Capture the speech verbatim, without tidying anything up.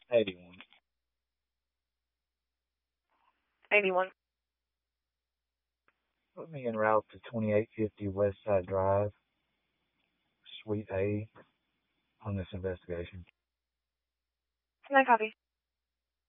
eighty-one. eighty-one. Put me en route to twenty-eight fifty West Side Drive, Suite A, on this investigation. Can I copy?